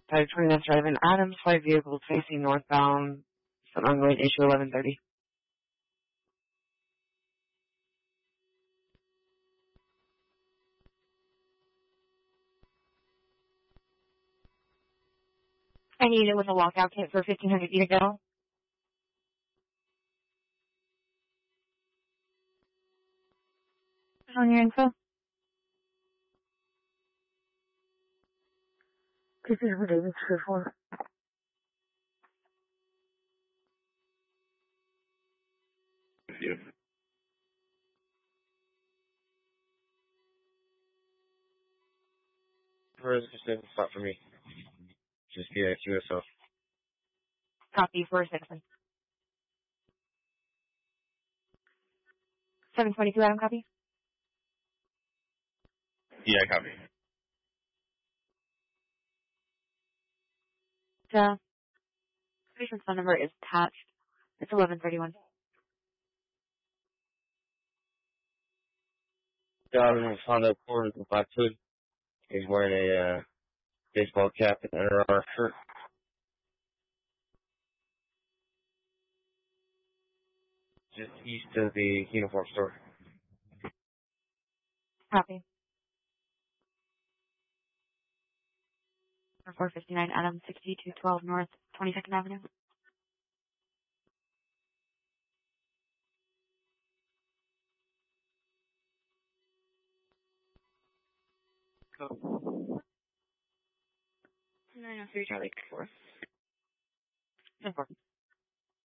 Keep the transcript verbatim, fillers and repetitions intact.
Type twenty-nine Drive in Adams, five vehicles facing northbound, some ongoing issue eleven thirty. I need it with a lockout kit for fifteen hundred feet ago. On your info? This is what David's here for. Yep. Where is this spot for me? Just yeah, Q S O. Copy for a citizen. seven twenty-two, Adam, copy? Yeah, copy. The patient's phone number is attached. It's eleven thirty-one. Dog in Honda Accord with black hood. He's wearing a uh, baseball cap and Under Armour shirt. Just east of the uniform store. Copy. four fifty-nine Adam, sixty-two twelve North, twenty-second Avenue. Go. nine oh three Charlie four. Important.